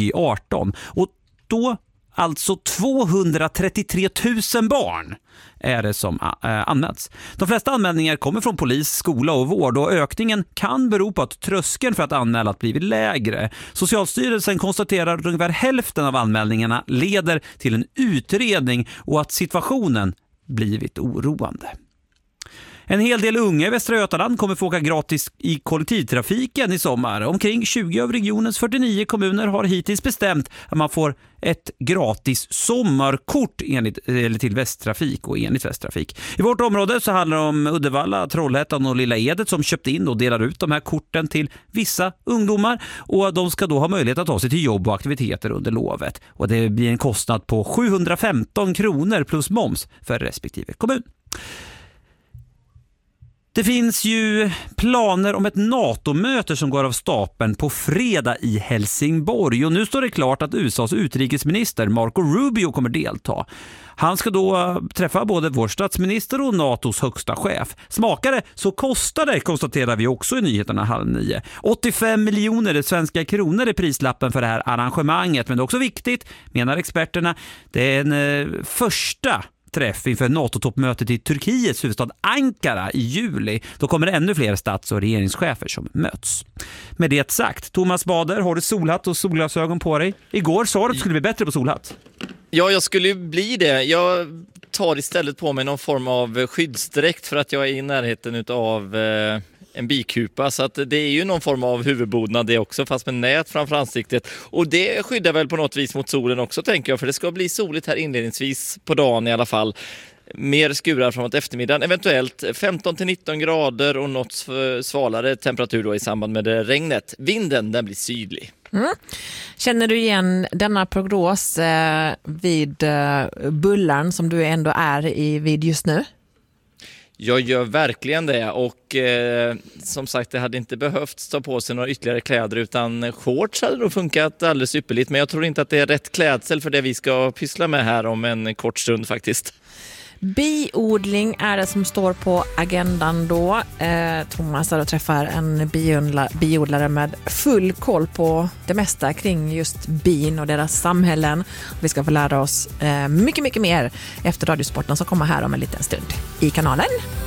2018. Och då alltså 233 000 barn är det som anmälts. De flesta anmälningar kommer från polis, skola och vård och ökningen kan bero på att tröskeln för att anmäla har blivit lägre. Socialstyrelsen konstaterar att ungefär hälften av anmälningarna leder till en utredning och att situationen blivit oroande. En hel del unga i Västra Götaland kommer få åka gratis i kollektivtrafiken i sommar. Omkring 20 av regionens 49 kommuner har hittills bestämt att man får ett gratis sommarkort till Västtrafik och enligt Västtrafik. I vårt område så handlar det om Uddevalla, Trollhättan och Lilla Edet som köpt in och delar ut de här korten till vissa ungdomar. Och de ska då ha möjlighet att ta sig till jobb och aktiviteter under lovet. Och det blir en kostnad på 715 kronor plus moms för respektive kommun. Det finns ju planer om ett NATO-möte som går av stapeln på fredag i Helsingborg och nu står det klart att USAs utrikesminister Marco Rubio kommer delta. Han ska då träffa både vår statsminister och NATOs högsta chef. Smakar det så kostar det, konstaterar vi också i nyheterna 8:30. 85 miljoner svenska kronor är prislappen för det här arrangemanget, men det är också viktigt, menar experterna. Det är en första träff inför NATO-toppmötet i Turkiets huvudstad Ankara i juli. Då kommer det ännu fler stats- och regeringschefer som möts. Med det sagt, Thomas Bader, har du solhatt och solglasögon på dig? Igår sa du att det skulle bli bättre på solhatt. Ja, jag skulle ju bli det. Jag tar istället på mig någon form av skyddsdräkt för att jag är i närheten av en bikupa, så att det är ju någon form av huvudbonad det också, fast med nät framför ansiktet. Och det skyddar väl på något vis mot solen också, tänker jag, för det ska bli soligt här inledningsvis på dagen i alla fall. Mer skurar framåt eftermiddagen, eventuellt 15-19 grader och något svalare temperatur då i samband med regnet. Vinden, den blir sydlig. Känner du igen denna prognos vid Bullarn som du ändå är vid just nu? Jag gör verkligen det och som sagt, det hade inte behövt ta på sig några ytterligare kläder utan shorts hade då funkat alldeles ypperligt, men jag tror inte att det är rätt klädsel för det vi ska pyssla med här om en kort stund faktiskt. Biodling är det som står på agendan då. Thomas har träffar en biodlare med full koll på det mesta kring just bin och deras samhällen. Vi ska få lära oss mycket mer efter Radiosporten som kommer här om en liten stund i kanalen.